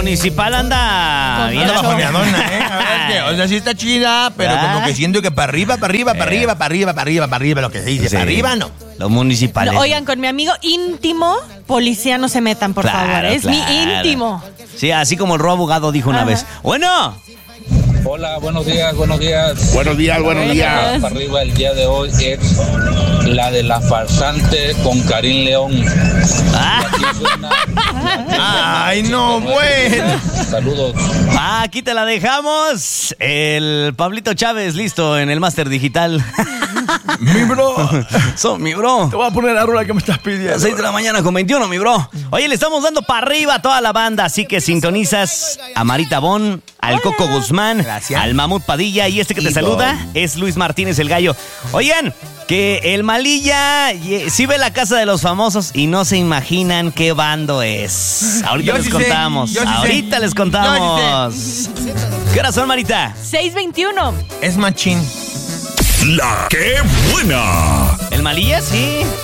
municipal anda bien. Anda bajoneadona, A ver, o sea, sí está chida, pero como que siento que para arriba, lo que se dice, Sí. para arriba no. Los municipales. No, oigan, con mi amigo íntimo, policía no se metan, por favor. Es mi íntimo. Sí, así como el Ro Abogado dijo una vez. Bueno. Hola, buenos días. Buenos días. Para arriba el día de hoy es la de la farsante con Karim León. Ay, no, bueno. Saludos. Aquí te la dejamos. El Pablito Chávez, listo en el máster digital. Mi bro. Mi bro. Te voy a poner la rola que me estás pidiendo. 6 de la mañana con 21, mi bro. Oye, le estamos dando para arriba a toda la banda, así que sintonizas a Marita Bon, al Coco Guzmán, Gracias. al Mamut Padilla y este que te saluda es Luis Martínez el Gallo. Oigan, que el Malilla sí ve La Casa de los Famosos y no se imaginan qué bando es. Ahorita Yo les sí contamos. sé, yo sí sé. Ahorita les contamos. ¿Qué horas son, Marita? 6:21. Es machín. La que buena. El Malilla, sí.